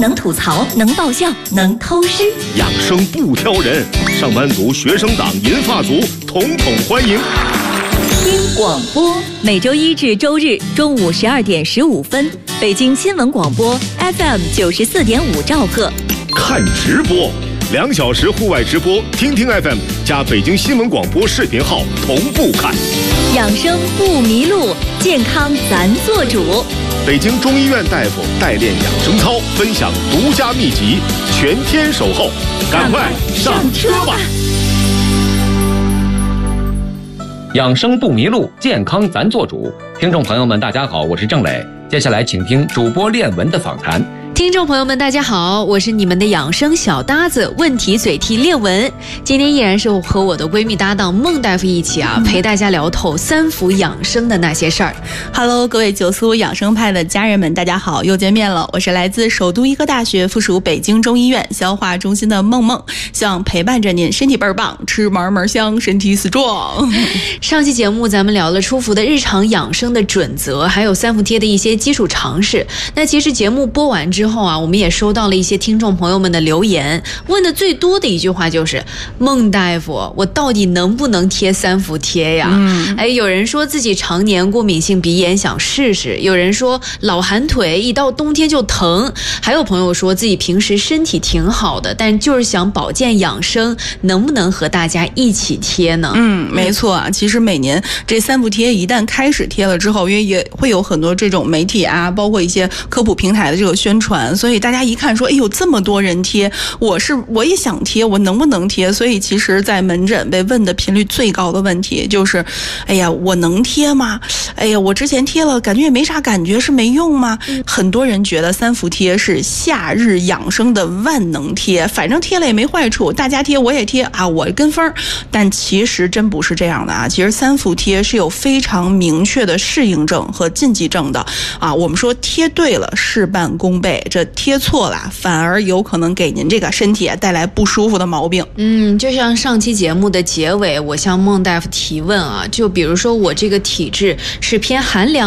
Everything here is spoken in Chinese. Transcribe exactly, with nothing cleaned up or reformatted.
能吐槽，能爆笑，能偷师。 养生不挑人，上班族、学生党、银发族，统统欢迎。 听广播，每周一至周日中午十二点十五分，北京新闻广播 F M 九十四点五兆赫。 看直播，两小时户外直播，听听 F M 加北京新闻广播视频号同步看。 养生不迷路，健康咱做主。 北京中医院大夫代练养生操，分享独家秘籍，全天守候，赶快上车吧！ 养生不迷路，健康咱做主。听众朋友们，大家好，我是郑磊。接下来请听主播练文的访谈。 听众朋友们，大家好，我是你们的养生小搭子，问题嘴替练文。今天依然是和我的闺蜜搭档孟大夫一起啊，陪大家聊透三伏养生的那些事儿。 Hello， 各位九四五养生派的家人们，大家好，又见面了。我是来自首都医科大学附属北京中医院消化中心的孟孟，希望陪伴着您，身体倍儿棒，吃嘛嘛香，身体死壮。 上期节目咱们聊了初伏的日常养生的准则，还有三伏贴的一些基础常识。那其实节目播完之后之后啊，我们也收到了一些听众朋友们的留言，问的最多的一句话就是：孟大夫，我到底能不能贴三伏贴呀？嗯，哎，有人说自己常年过敏性鼻炎，想试试；有人说老寒腿，一到冬天就疼；还有朋友说自己平时身体挺好的，但就是想保健养生，能不能和大家一起贴呢？ 嗯，没错啊。其实每年这三伏贴一旦开始贴了之后，因为也会有很多这种媒体啊，包括一些科普平台的这个宣传。所以大家一看说，哎呦，这么多人贴，我是我也想贴，我能不能贴？所以其实在门诊被问的频率最高的问题就是，哎呀，我能贴吗？哎呀，我之前贴了感觉也没啥感觉，是没用吗？嗯、很多人觉得三伏贴是夏日养生的万能贴，反正贴了也没坏处，大家贴我也贴啊，我跟风。但其实真不是这样的啊，其实三伏贴是有非常明确的适应症和禁忌症的啊。我们说贴对了事半功倍，这贴错了反而有可能给您这个身体带来不舒服的毛病。 嗯，就像上期节目的结尾，我向孟大夫提问啊，就比如说我这个体质是偏寒凉